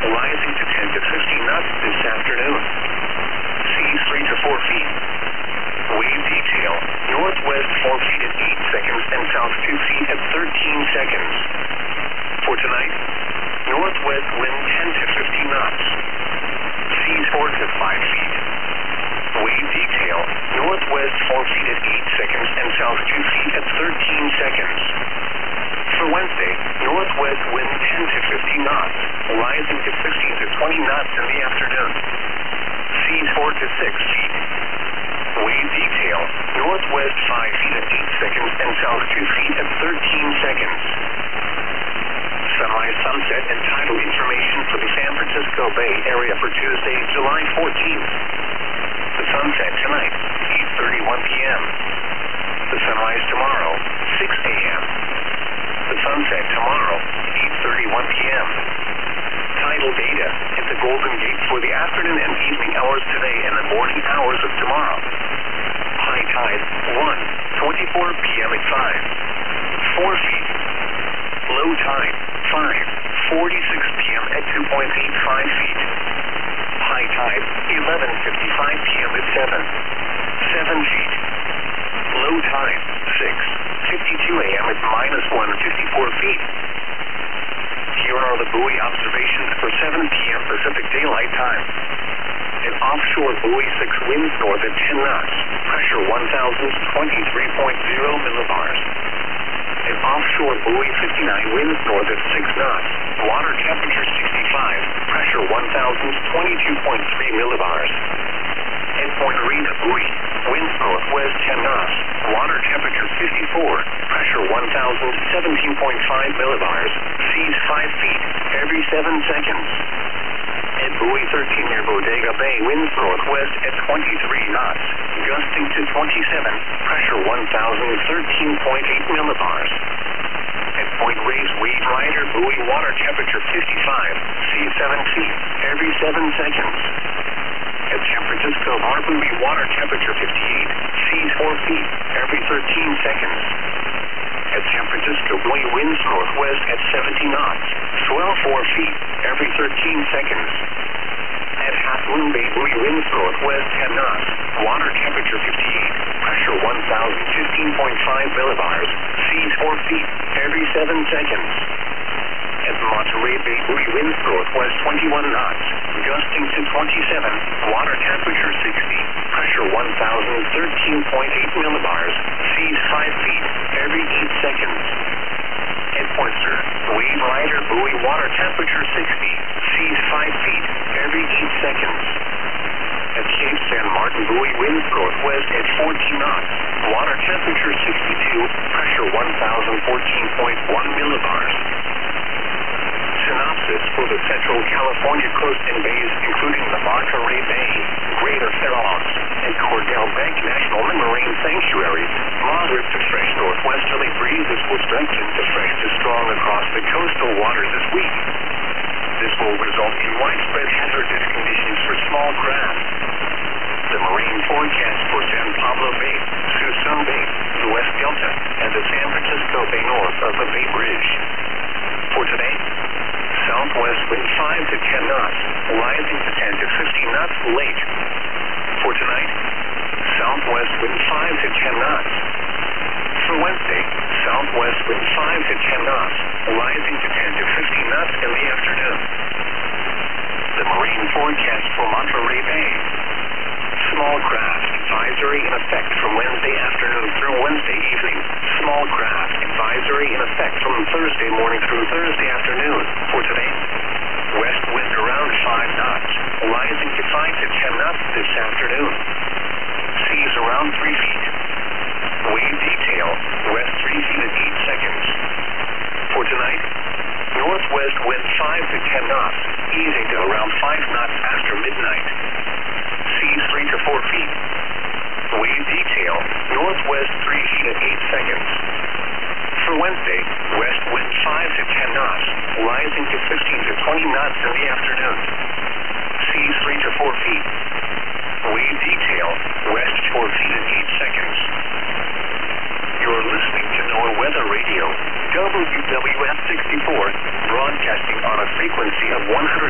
rising to 10 to 15 knots this afternoon. Seas 3 to 4 feet. Wave detail, northwest 4 feet at 8 seconds and south 2 feet at 13 seconds. For tonight, northwest wind 10 to 15 knots. Seas 4 to 5 feet. Wave detail, northwest 4 feet at 8 seconds and south 2 feet at 13 seconds. For Wednesday, northwest wind 10 to 15 knots, rising to 16 to 20 knots in the afternoon. Seas 4 to 6 feet. Wave detail, northwest 5 feet at 8 seconds and south 2 feet at 13 seconds. Sunrise, sunset, and tidal information for the San Francisco Bay Area for Tuesday, July 14th. The sunset tonight, 8:31 p.m. The sunrise tomorrow, 6 a.m. The sunset tomorrow, 8:31 p.m. Tidal data at the Golden Gate for the afternoon and evening hours today and the morning hours of tomorrow. High tide, 1:24 p.m. at 4 feet. Low tide, 5:46 p.m. at 2.85 feet. High tide, 11:55 p.m. at 7 feet. Low tide, 6:52 a.m. at -154 feet. Here are the buoy observations for 7 p.m. Pacific Daylight Time. An offshore buoy 6 winds north at 10 knots, pressure 1,023.0 millibars. An offshore buoy 59 winds north at 6 knots, water temperature 65, pressure 1,022.3 millibars. Endpoint Marina buoy, winds northwest 10 knots, water temperature 54, pressure 1,017.5 millibars, seas 5 feet every 7 seconds. At buoy 13 near Bodega Bay, winds northwest at 23 knots, gusting to 27, pressure 1,013.8 millibars. At Point Reyes Wave Rider buoy, water temperature 55, seas 7 feet every 7 seconds. At San Francisco Bar buoy, water temperature 58, seas 4 feet every 13 seconds. At San Francisco buoy, winds northwest at 70 knots, swell 4 feet every 13 seconds. At Half Moon Bay buoy, winds northwest 10 knots, water temperature 58, pressure 1,015.5 millibars, seas 4 feet every 7 seconds. At Monterey Bay buoy, winds northwest 21 knots, gusting to 27, water temperature 60, pressure 1,013.8 millibars, seas 5 feet every 8 seconds. At Pointer, Wave Rider buoy, water temperature 60, seas 5 feet every 8 seconds. At Cape San Martin buoy, winds northwest at 14 knots, water temperature 62, pressure 1,014.1 millibars. Synopsis for the Central California coast and bays, including the Monterey Bay, Greater Fair Oaks, and Cordell Bank National Marine Sanctuary. Moderate to fresh northwesterly breezes will strengthen to fresh to strong across the coastal waters this week. This will result in widespread hazardous conditions for small craft. The marine forecast for San Pablo Bay, Suisun Bay, the West Delta, and the San Francisco Bay north of the Bay Bridge. For today, southwest wind 5 to 10 knots, rising to 10 to 15 knots late. For tonight, southwest wind 5 to 10 knots. For Wednesday, southwest wind 5 to 10 knots, rising to 10 to 15 knots in the afternoon. The marine forecast for Monterey Bay. Small craft advisory in effect from Wednesday afternoon through Wednesday evening. Small craft advisory in effect from Thursday morning through Thursday afternoon. For today, west wind around 5 knots, rising to 5 to 10 knots this afternoon. Seas around 3 feet. Wave detail, west 3 feet at 8 seconds. For tonight, northwest wind 5 to 10 knots, easing to around 5 knots after midnight. Seas 3 to 4 feet. Wave detail, northwest 3 feet at 8 seconds. For Wednesday, west wind 5 to 10 knots, rising to 15 to 20 knots in the afternoon. Seas 3 to 4 feet. Wave detail, west 4 feet at 8 seconds. You're listening to NOAA Weather Radio, WWF 64, broadcasting on a frequency of 100.